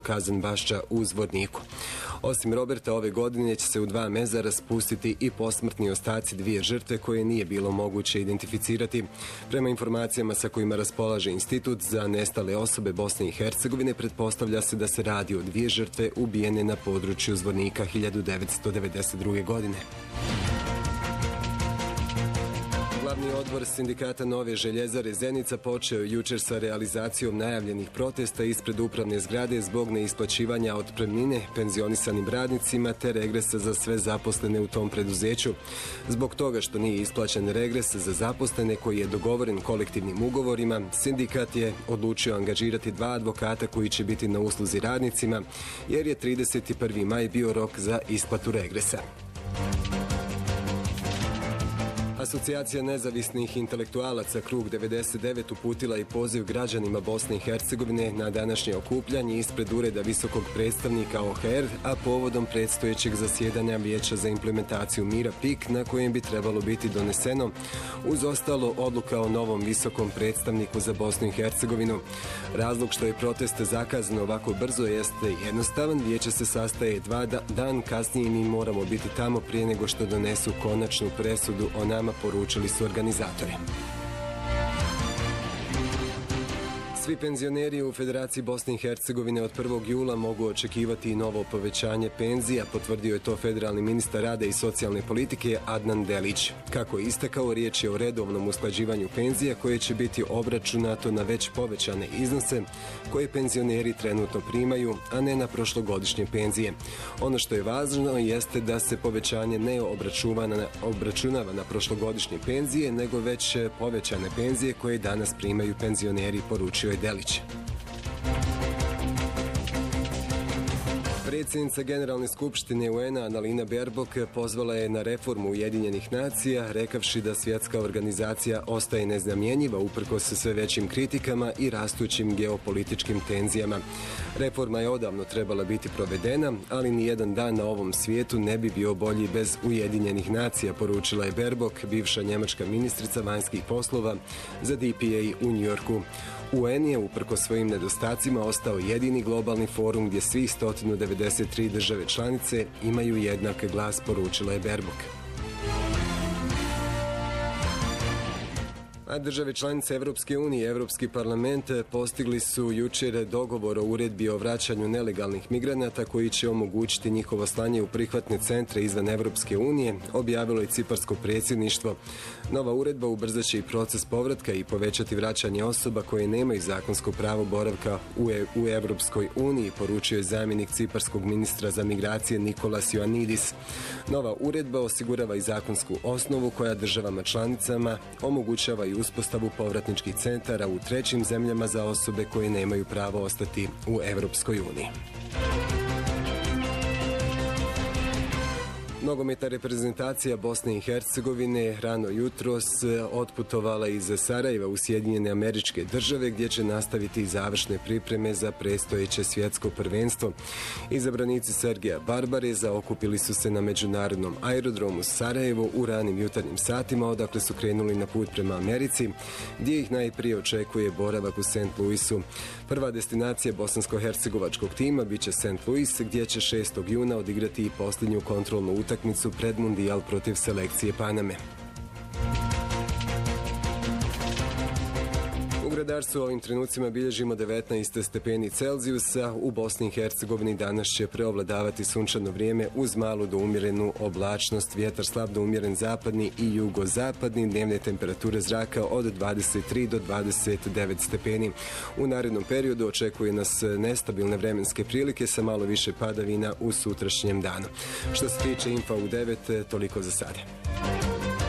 Kazanbašća u Zvorniku. Osim Roberta, ove godine će se u 2 mezara spustiti i posmrtni ostaci 2 žrtve koje nije bilo moguće identificirati. Prema informacijama sa kojima raspolaže Institut za nestale osobe Bosne i Hercegovine, pretpostavlja se da se radi o 2 žrtve ubijene na području Zvornika 1992. godine. Glavni odbor sindikata Nove željezare Zenica počeo jučer sa realizacijom najavljenih protesta ispred upravne zgrade zbog neisplaćivanja otpremnine penzionisanim radnicima te regresa za sve zaposlene u tom preduzeću. Zbog toga što nije isplaćen regres za zaposlene koji je dogovoren kolektivnim ugovorima, sindikat je odlučio angažirati 2 advokata koji će biti na usluzi radnicima, jer je 31. maj bio rok za isplatu regresa. Asocijacija nezavisnih intelektualaca Krug 99 uputila i poziv građanima Bosne i Hercegovine na današnje okupljanje ispred ureda visokog predstavnika OHR, a povodom predstojećeg zasjedanja Vijeća za implementaciju mira PIK, na kojem bi trebalo biti doneseno uz ostalo odluka o novom visokom predstavniku za Bosnu i Hercegovinu. Razlog što je protest zakazan ovako brzo jeste jednostavan. Vijeće se sastaje 2 dan kasnije i mi moramo biti tamo prije nego što donesu konačnu presudu o nama, poručili su organizatori. Svi penzioneri u Federaciji Bosne i Hercegovine od 1. jula mogu očekivati i novo povećanje penzija, potvrdio je to federalni ministar rada i socijalne politike Adnan Delić. Kako je istakao, riječ je o redovnom usklađivanju penzija koje će biti obračunato na već povećane iznose koje penzioneri trenutno primaju, a ne na prošlogodišnje penzije. Ono što je važno jeste da se povećanje ne obračunava na prošlogodišnje penzije, nego već povećane penzije koje danas primaju penzioneri, poručio je Delić. Predsjednica Generalne skupštine UN-a Annalena Baerbock pozvala je na reformu Ujedinjenih nacija, rekavši da svjetska organizacija ostaje nezamjenjiva uprkos sve većim kritikama i rastućim geopolitičkim tenzijama. Reforma je odavno trebala biti provedena, ali ni jedan dan na ovom svijetu ne bi bio bolji bez Ujedinjenih nacija, poručila je Baerbock, bivša njemačka ministrica vanjskih poslova za DPA u Njujorku. UN je, uprkos svojim nedostacima, ostao jedini globalni forum gdje svih 193 države članice imaju jednak glas, poručila je Baerbock. A države članice Evropske unije i Evropski parlament postigli su jučer dogovor o uredbi o vraćanju nelegalnih migranata koji će omogućiti njihovo slanje u prihvatne centre izvan Evropske unije, objavilo je Ciparsko predsjedništvo. Nova uredba ubrzaće i proces povratka i povećati vraćanje osoba koje nemaju zakonsko pravo boravka u Evropskoj uniji, poručio je zamjenik ciparskog ministra za migracije Nikolas Ioannidis. Nova uredba osigurava i zakonsku osnovu koja državama članicama omogućava i uspostavu povratničkih centara u trećim zemljama za osobe koje nemaju pravo ostati u Evropskoj uniji. Nogometna reprezentacija Bosne i Hercegovine rano jutros otputovala iz Sarajeva u Sjedinjene Američke Države, gdje će nastaviti završne pripreme za predstojeće svjetsko prvenstvo. Izabranici Sergeja Barbareza okupili su se na međunarodnom aerodromu Sarajevo u ranim jutarnjim satima, odakle su krenuli na put prema Americi, gdje ih najprije očekuje boravak u St. Louisu. Prva destinacija bosansko-hercegovačkog tima biće St. Louis, gdje će 6. juna odigrati i posljednju kontrolnu utakmicu pred Mundijal protiv selekcije Paname. U Gradarcu u ovim trenucima bilježimo 19 stepeni Celzijusa. U Bosni i Hercegovini danas će preovladavati sunčano vrijeme uz malu do umjerenu oblačnost, vjetar slab do umjeren zapadni i jugozapadni, dnevne temperature zraka od 23 do 29 stepeni. U narednom periodu očekuje nas nestabilne vremenske prilike sa malo više padavina u sutrašnjem danu. Što se tiče Info u 9, toliko za sada.